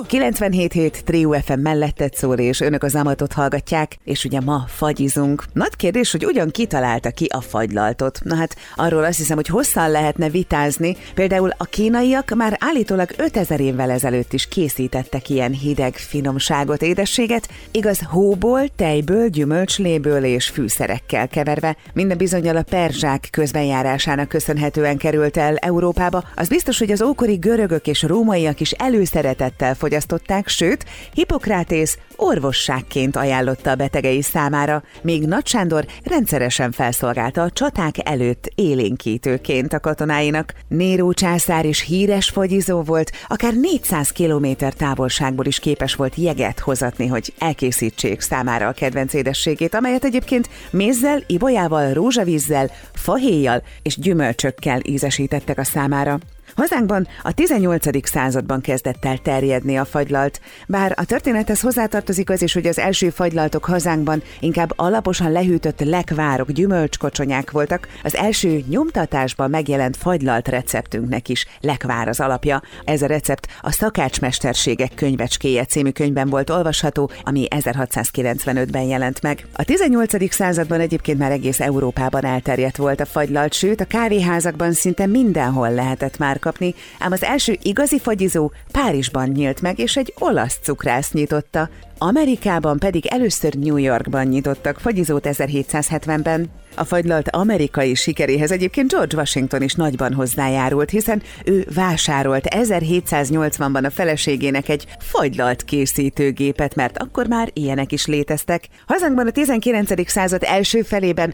97.7 Trio FM melletted szól, és önök az Amatot hallgatják, és ugye ma fagyizunk. Nagy kérdés, hogy ugyan kitalálta ki a fagylaltot. Na hát arról azt hiszem, hogy hosszan lehetne vitázni. Például a kínaiak már állítólag 5000 évvel ezelőtt is készítettek ilyen hideg finomságot, édességet, igaz hóból, tejből, gyümölcsléből és fűszerekkel keverve. Minden bizonnyal a perzsák közbenjárásának köszönhetően került el Európába. Az biztos, hogy az ókori görögök és rómaiak is előszeretettel fogyasztották, sőt, Hippokratész orvosságként ajánlotta a betegei számára, míg Nagy Sándor rendszeresen felszolgálta a csaták előtt élénkítőként a katonáinak. Néró császár is híres fagyizó volt, akár 400 kilométer távolságból is képes volt jeget hozatni, hogy elkészítsék számára a kedvenc édességét, amelyet egyébként mézzel, ibolyával, rózsavízzel, fahéjjal és gyümölcsökkel ízesítettek a számára. Hazánkban a 18. században kezdett el terjedni a fagylalt, bár a történethez hozzátartozik az is, hogy az első fagylaltok hazánkban inkább alaposan lehűtött lekvárok, gyümölcskocsonyák voltak. Az első nyomtatásban megjelent fagylalt receptünknek is lekvár az alapja. Ez a recept a Szakácsmesterségek könyvecskéje című könyvben volt olvasható, ami 1695-ben jelent meg. A 18. században egyébként már egész Európában elterjedt volt a fagylalt, sőt a kávéházakban szinte mindenhol lehetett már kapni, ám az első igazi fagyizó Párizsban nyílt meg, és egy olasz cukrász nyitotta. Amerikában pedig először New Yorkban nyitottak fagyizót 1770-ben. A fagylalt amerikai sikeréhez egyébként George Washington is nagyban hozzájárult, hiszen ő vásárolt 1780-ban a feleségének egy fagylalt készítőgépet, mert akkor már ilyenek is léteztek. Hazánkban a 19. század első felében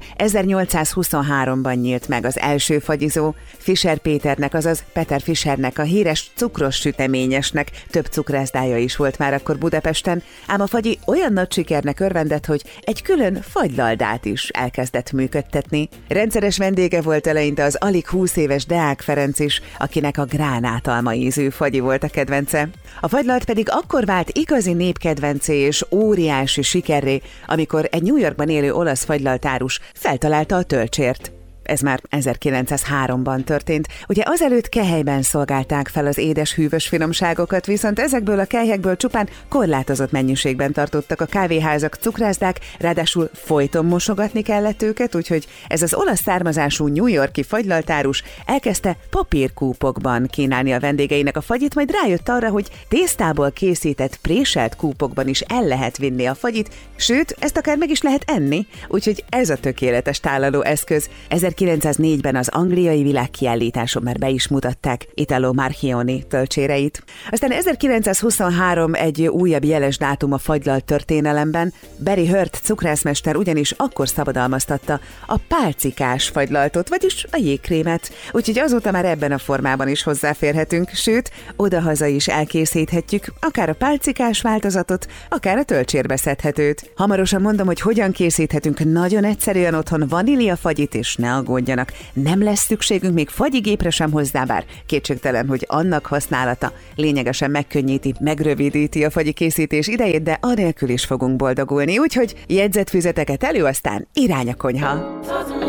1823-ban nyílt meg az első fagyizó. Fischer Péternek, azaz Peter Fischernek, a híres cukros süteményesnek több cukrászdája is volt már akkor Budapesten, ám a fagyi olyan nagy sikernek örvendett, hogy egy külön fagylaldát is elkezdett működtetni. Rendszeres vendége volt eleinte az alig 20 éves Deák Ferenc is, akinek a gránátalma ízű fagyi volt a kedvence. A fagylalt pedig akkor vált igazi népkedvencé és óriási sikerré, amikor egy New Yorkban élő olasz fagylaltárus feltalálta a tölcsért. Ez már 1903-ban történt. Ugye azelőtt kehelyben szolgálták fel az édes hűvös finomságokat, viszont ezekből a kelyhekből csupán korlátozott mennyiségben tartottak a kávéházak, cukrászdák, ráadásul folyton mosogatni kellett őket, úgyhogy ez az olasz származású New York-i fagylaltárus elkezdte papírkúpokban kínálni a vendégeinek a fagyit, majd rájött arra, hogy tésztából készített préselt kúpokban is el lehet vinni a fagyit, sőt, ezt akár meg is lehet enni, úgyhogy ez a tökéletes tálaló eszköz. 1904-ben az angliai világkiállításon már be is mutatták Italo Marchionni tölcséreit. Aztán 1923 egy újabb jeles dátum a fagylalt történelemben. Barry Hurt cukrászmester ugyanis akkor szabadalmaztatta a pálcikás fagylaltot, vagyis a jégkrémet. Úgyhogy azóta már ebben a formában is hozzáférhetünk, sőt, odahaza is elkészíthetjük, akár a pálcikás változatot, akár a tölcsérbe szedhetőt. Hamarosan mondom, hogy hogyan készíthetünk nagyon egyszerűen otthon vaníliafagyit, és ne aggódjanak, nem lesz szükségünk még fagyigépre sem hozzá, bár kétségtelen, hogy annak használata lényegesen megkönnyíti, megrövidíti a fagyi készítés idejét, de anélkül is fogunk boldogulni, úgyhogy jegyzetfüzeteket elő, aztán irány a konyha.